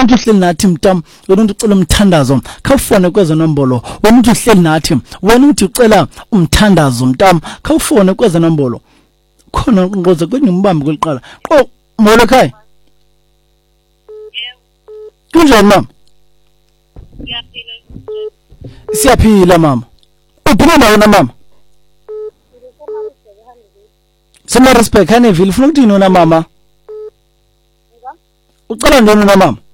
umuntu uhleli nathi mntam wena ucela umthandazo khawufone kweze nombolo wena umuntu uhleli nathi wena uthi ucela umthandazo mntam khawufone kweze nombolo khona ngoze kwenyumbambi kweliqala qo molo ekhaya kunjani mama siyaphila mama uphila nawe na mama Sema respect Haneville ufuna ukuthini wena mama ucela ntoni na mama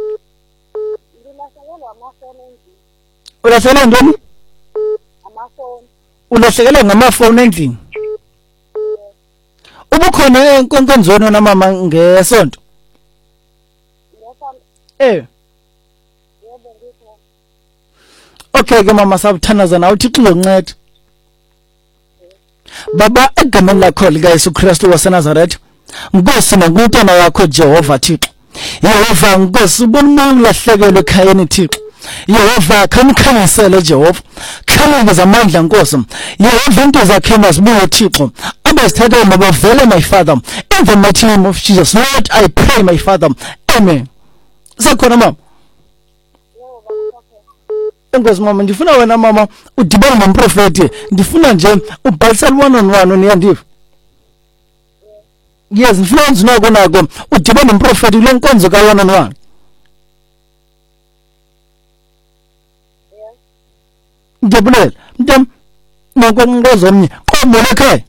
ulahlekelwa ntoni ulahlekelwa ngamafoni endlini ubukhona enkonkonzweni na mama ngesonto okay ke mama sabuthanaza nawe uThixo uzonceda baba egameni lakho lika Yesu Kristu waseNazaretha Nkosi ngumntana wakho Jehova Thixo Yehova Nkosi ubona ulahlekelwe ekhayeni Thixo Yehova kamkhanyisele Jehova khanya zamandla Nkosi Yehova into zakhe mazibuye Thixo abazithatha mabavele my father in the mighty name of Jesus Lord I pray my father amen sakhona mama Enkosi mama ndifuna wena mama udibane nomprofeti ndifuna nje ubhalisela one on one niyandiva Yes ndifuna unzinako nako udibane nomprofeti lo nkonzo ka one on one Ndiyabulela mntam nako ngozo mnye qombola ekhaya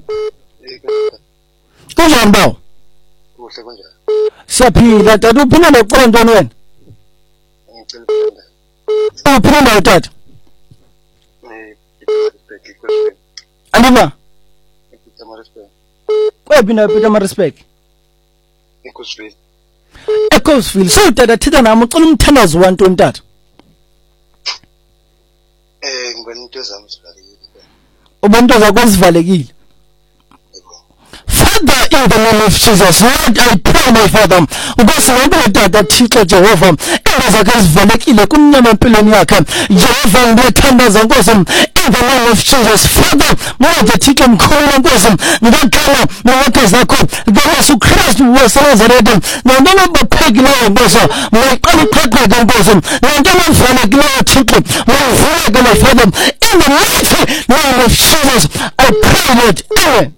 Kunjani bawo Kuhle kunjani Siyaphila tata uphina necela ntoni wena Ngicela uphina nawo tata Aliva Kwephi na Peter Marispec Ekhosville so tata thitha nami ucela umthandazo wantoni tata ngibona into zami zivalekile ubuntu zakho zivalekile Father, in the name of Jesus, Lord, I pray, my Father, because wonke tata Thixo Jehova, ingazakhe zivalekile kumnyama empilweni yakhe. Jehova ngiyathandaza Nkosi, in the name of Jesus, Father, ngoba Thixo mkhulu Nkosi, ngakhala nawakhe zakho, ngoYesu Kristu waseNazaretha, nantona baphekileyo Nkosi, mayiqala uqhaqheke Nkosi, nantona mvalekileyo Thixo, mayivuleke my Father, in the mighty name of Jesus, I pray Lord, amen.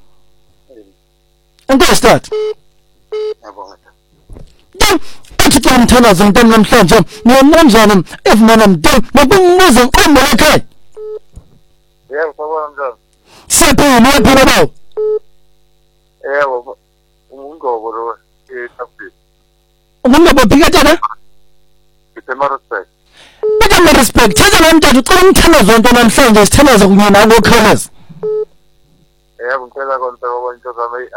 Enkosi tata. Yabonga. Uthi umthandazo mntana namhlanje ngiyanamzana evumana mntana nokungibuza nqomo ekhaya. Yebo sabona mntana. Siyaphila yaphila bawo. Yebo ungobo lo eTafile. Ungobo bhika tata? Ngithe Bika respect. Thatha lo mntana ucela umthandazo mntana namhlanje sithandaza kunye nawe okhalaza. Yebo ngicela konke abantu zami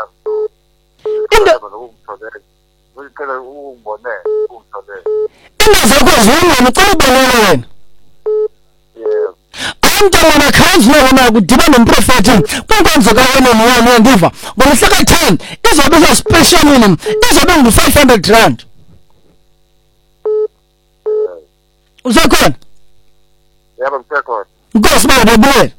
ngicela ungibone ungitholele into zakho zingani ucela ubonele wena yebo Umntwana khanzi wona kudibana nomprofeti kwenkonzo kaWena nowana ngiva ngomhla ka10 izobe special yini izobe ngu500 Usakhona yebo ngisekhona Nkosi baba buye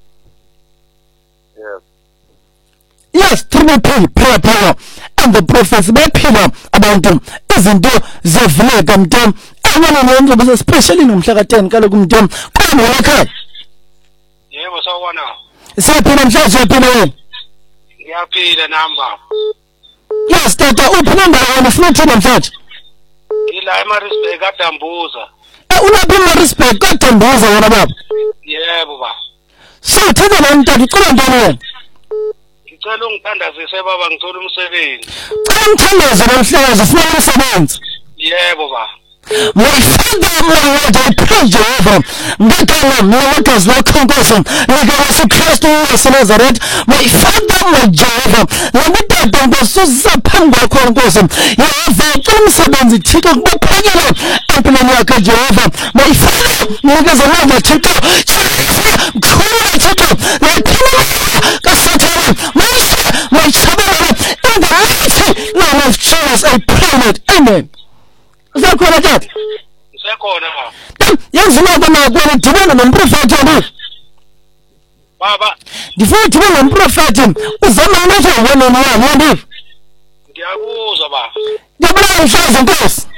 Yes, triple prayer and the prophets bephila abantu izinto zevuleka mntam abana nento bese especially nomhla ka10 kaloku mntam qhamu ekhaya Yebo sawubona siyaphila mhlanje siyaphila wena Ngiyaphila namba Yes tata uphila ndawo ufuna ukuthina mhlanje Ila eMaritzburg kaDambuza Ulapha eMaritzburg kaDambuza wena baba Yebo ba So thatha lo mntana ucela ntoni wena Ngicela ungithandazise baba ngithola umsebenzi Cela umthandazo namhlanje ufuna umsebenzi Yebo ba My Father, my Lord, I pray Jehovah, ngakhala mawakazi wakho Nkosi, ngakayesu Kristu waseNazaretha, my Father, my Jehovah, ngakutata Nkosi usaphambi kwakho Nkosi, Yehova ucela umsebenzi Thixo kubaphakele empilweni yakhe Jehova, my Father, nikeza amandla Thixo, Jehova, mkhulu Thixo, naphila kaSathane, my Shabbat, in the mighty name of Jesus, I pray it, amen. Usakhona tata? Usekhona Yenzima kona kwena dibana nomprofeti wena. Baba, ndifuna udibana nomprofeti uzama ukuthi wena nani yini? ngiyakuzwa baba. Ngiyabona umhlaza Nkosi.